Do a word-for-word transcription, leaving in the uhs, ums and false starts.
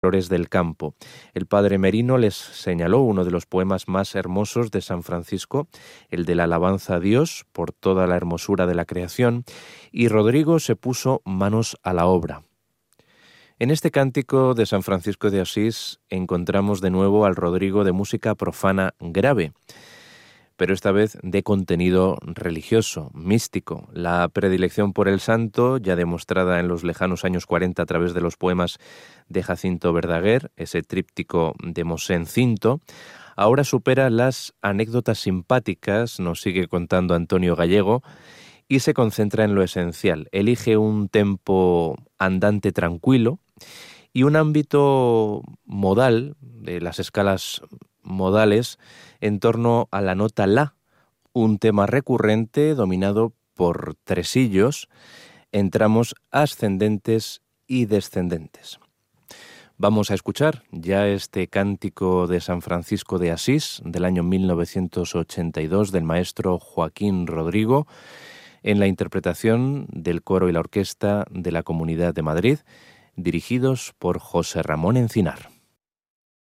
Flores del Campo. El padre Merino les señaló uno de los poemas más hermosos de San Francisco, el de la alabanza a Dios por toda la hermosura de la creación, y Rodrigo se puso manos a la obra. En este cántico de San Francisco de Asís encontramos de nuevo al Rodrigo de música profana grave, pero esta vez de contenido religioso, místico. La predilección por el santo, ya demostrada en los lejanos años cuarenta a través de los poemas de Jacinto Verdaguer, ese tríptico de Mosén Cinto, ahora supera las anécdotas simpáticas, nos sigue contando Antonio Gallego, y se concentra en lo esencial. Elige un tempo andante tranquilo y un ámbito modal de las escalas modales en torno a la nota la, un tema recurrente dominado por tresillos en tramos ascendentes y descendentes. Vamos a escuchar ya este cántico de San Francisco de Asís del año mil novecientos ochenta y dos del maestro Joaquín Rodrigo en la interpretación del coro y la orquesta de la Comunidad de Madrid, dirigidos por José Ramón Encinar.